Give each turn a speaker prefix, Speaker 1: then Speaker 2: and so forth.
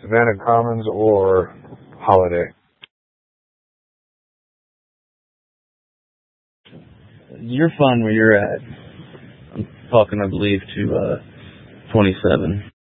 Speaker 1: Savannah Commons or Holiday?
Speaker 2: You're fine where you're at. I'm talking, I believe, to 27.